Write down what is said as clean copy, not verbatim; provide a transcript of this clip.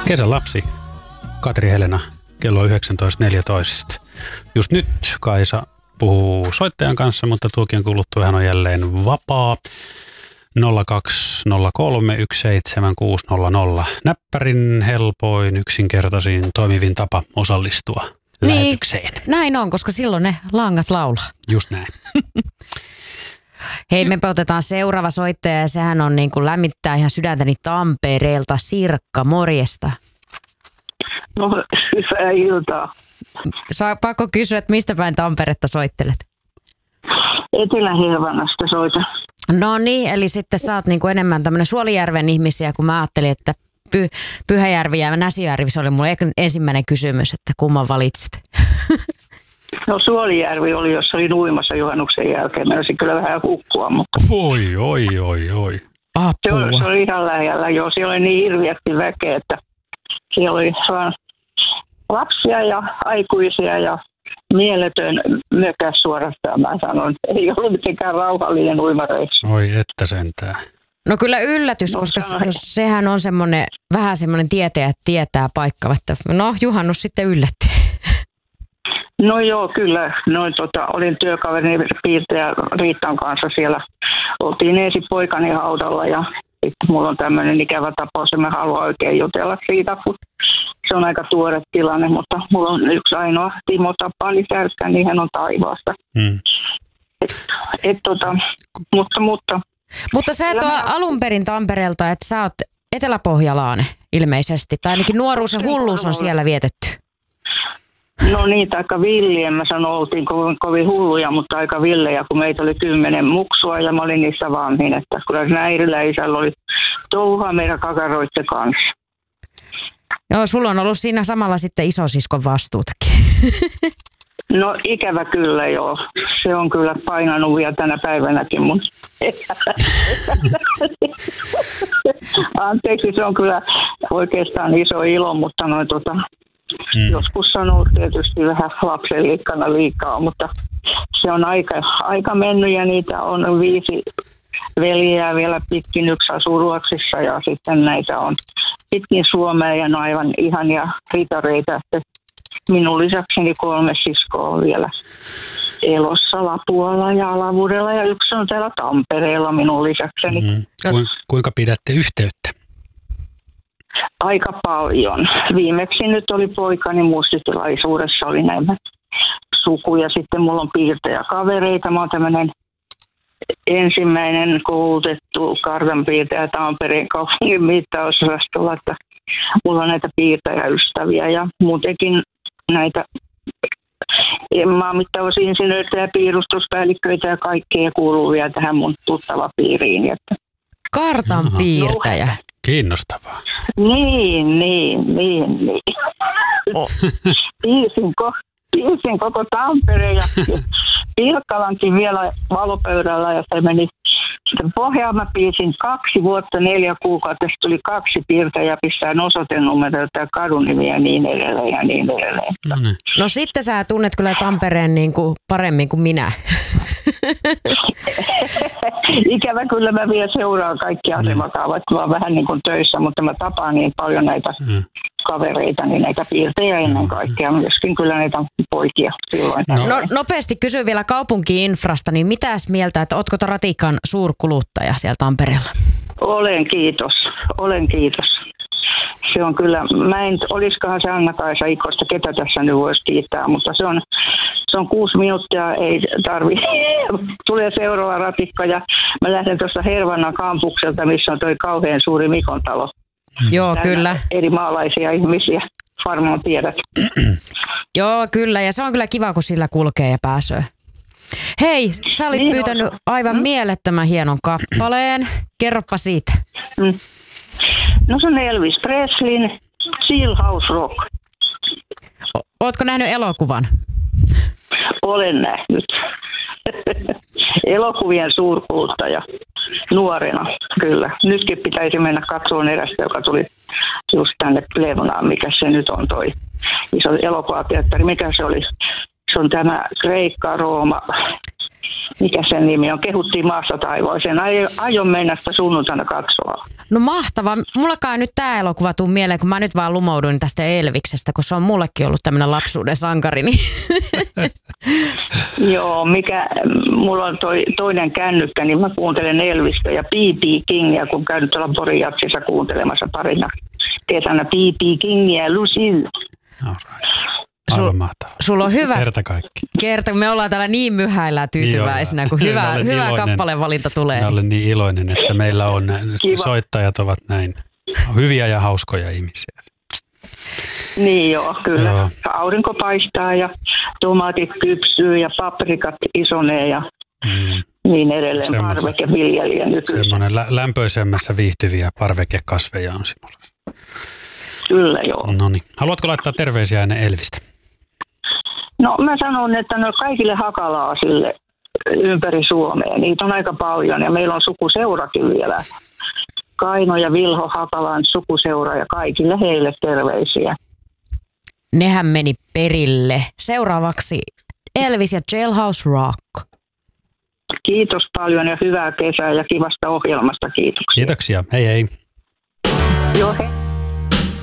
Kesän lapsi, Katri Helena, kello 19.14. Just nyt Kaisa puhuu soittajan kanssa, mutta tuokin kuluttua hän on jälleen vapaa. 0203 Näppärin helpoin, yksinkertaisin, toimivin tapa osallistua lähetykseen. Näin on, koska silloin ne langat laulaa. Just näin. Hei, me otetaan seuraava soittaja ja sehän on niin kuin lämmittää ihan sydäntäni Tampereelta. Sirkka, morjesta. No, hyvää iltaa. Pakko kysyä, että mistä päin Tamperetta soittelet? Etelä-Hervannasta soitan. No niin, eli sitten sä oot niin kuin enemmän tämmöinen Suolijärven ihmisiä, kun mä ajattelin, että Pyhäjärvi ja Näsijärvi, se oli mun ensimmäinen kysymys, että kumman valitsit? No Suolijärvi oli, jos olin uimassa juhannuksen jälkeen. Menisin kyllä vähän hukkua, mutta... Oi. Se oli ihan lähellä. Joo, siellä oli niin hirviästi väkeä, että siellä oli vaan lapsia ja aikuisia ja mieletön mökäs suorastaan, mä sanon. Ei ollut mitenkään rauhallinen uimareissu. Oi, että sentään. No kyllä yllätys, koska sehän on semmoinen, vähän semmoinen tietäjä, että tietää paikka. No, juhannus sitten yllätti. No joo, kyllä. Olin työkaverin piirtäjä Riittan kanssa siellä. Oltiin ensin poikani haudalla ja sitten mulla on tämmöinen ikävä tapaus ja mä haluan oikein jutella siitä, kun se on aika tuore tilanne, mutta mulla on yksi ainoa Timo Tapani Särkkä, niin hän on taivaasta. Mutta sä et ole alun perin Tampereelta, että sä oot eteläpohjalainen ilmeisesti, tai ainakin nuoruus ja hulluus on siellä vietetty. No niin, aika villiä. Mä sanon, oltiin kovin hulluja, mutta aika villejä, kun meitä oli 10 muksua ja mä olin niissä vanhin. Että kyllä siinä äidillä ja isällä oli touhaa meidän kakaroitten kanssa. Joo, sulla on ollut siinä samalla sitten isosiskon vastuutakin. No ikävä kyllä joo. Se on kyllä painanut vielä tänä päivänäkin mun. Anteeksi, se on kyllä oikeastaan iso ilo, mutta joskus sanoo tietysti vähän lapsenlikkana liikaa, mutta se on aika mennyt ja niitä on 5 veljeä vielä pitkin, yksi asuu Ruotsissa ja sitten näitä on pitkin Suomea ja ne on aivan ihania ritareita. Minun lisäkseni 3 siskoa on vielä elossa Lapualla ja Alavudella ja yksi on täällä Tampereella minun lisäkseni. Kuinka pidätte yhteyttä? Aika paljon. Viimeksi nyt oli poikani muistitilaisuudessa, oli näin suku ja sitten mulla on piirtäjäkavereita. Mä oon tämmöinen ensimmäinen koulutettu kartanpiirtäjä Tampereen kaupungin mittausosastolla, että mulla on näitä piirtäjäystäviä ja muutenkin näitä maanmittausinsinöitä ja piirustuspäällikköitä ja kaikkea kuuluu vielä tähän mun tuttavapiiriin. Kartanpiirtäjä. Kiinnostavaa. Niin. Piirsin koko Tampereen ja Pirkkalankin vielä valopöydällä ja se meni sitten pohjaan. Mä piirsin 2 vuotta, 4 kuukautta, sitten tuli 2 piirtäjää, pistään osoitenumeroita ja kadunimiä ja niin edelleen. No sitten sä tunnet kyllä Tampereen niin kuin paremmin kuin minä. Ikävä kyllä mä vielä seuraan kaikki asemakaavat, mä oon vähän niin kuin töissä, mutta mä tapaan niin paljon näitä kavereita, niin näitä piirtejä ennen kaikkea, myöskin kyllä näitä poikia silloin. No nopeasti kysyn vielä kaupunki-infrasta, niin mitäs mieltä, että ootko ratikan suurkuluttaja siellä Tampereella? Olen kiitos. Se on kyllä, olisikohan se Anna-Kaisa Ikosta, ketä tässä nyt voisi kiittää, mutta se on 6 minuuttia, ei tarvi. Tulee seuraava ratikka ja mä lähden tuossa Hervannan kampukselta, missä on toi kauhean suuri Mikon talo. Joo, kyllä. Eri maalaisia ihmisiä, varmaan tiedät. Joo, kyllä, ja se on kyllä kiva, kun sillä kulkee ja pääsee. Hei, sä olit pyytänyt aivan mielettömän hienon kappaleen. Kerropa siitä. No se on Elvis Presleyn Jailhouse Rock. Ootko nähnyt elokuvan? Olen nähnyt. Elokuvien suurkuluttaja nuorena, kyllä. Nytkin pitäisi mennä katsomaan erästä, joka tuli just tänne Plevnaan, mikä se nyt on toi iso elokuvateatteri. Mikä se oli? Se on tämä Kreikka, Rooma, mikä sen nimi on, kehuttiin maasta taivaaseen. Aion mennä sitä sunnuntaina katsoa. No mahtavaa. Mullakaan nyt tää elokuva tuu mieleen, kun mä nyt vaan lumouduin tästä Elviksestä, kun se on mullekin ollut tämmönen lapsuuden sankari. Niin. Joo, mulla on toinen kännykkä, niin mä kuuntelen Elvistä ja B.B. Kingia, kun käyn tuolla Porin Jatsissa kuuntelemassa parina kesänä B.B. Kingia ja Lucille. All right. Aivan mahtavaa. Sulla on hyvä kerta me ollaan täällä niin myhäillään tyytyväisenä, kun hyvä kappalevalinta tulee. Mä olen niin iloinen, että meillä on soittajat ovat näin hyviä ja hauskoja ihmisiä. Niin joo, kyllä. Joo. Aurinko paistaa ja tomaatit kypsyy ja paprikat isonee ja niin edelleen. Parvekeviljelijä nykyisin. Semmoinen lämpöisemmässä viihtyviä parvekekasveja on sinulla. Kyllä joo. Noniin. Haluatko laittaa terveisiä ennen Elvistä? No mä sanon, että kaikille hakalaasille ympäri Suomea. Niitä on aika paljon ja meillä on sukuseurakin vielä. Kaino ja Vilho Hakalan sukuseura ja kaikille heille terveisiä. Nehän meni perille. Seuraavaksi Elvis ja Jailhouse Rock. Kiitos paljon ja hyvää kesää ja kivasta ohjelmasta. Kiitoksia. Kiitoksia. Hei hei. Joo hei.